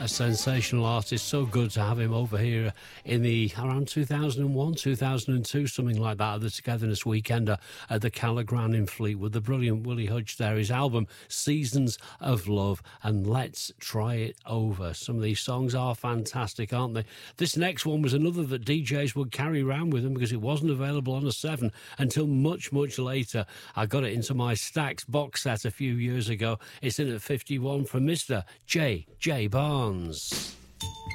A sensational artist, so good to have him over here in the around 2001, 2002, something like that, the Togetherness Weekender at the Callagran in Fleetwood. The brilliant Willie Hudge there, his album Seasons of Love and Let's Try It Over. Some of these songs are fantastic, aren't they? This next one was another that DJs would carry around with them because it wasn't available on a 7 until much, much later. I got it into my Stax box set a few years ago. It's in at 51 from Mr. J. Barnes.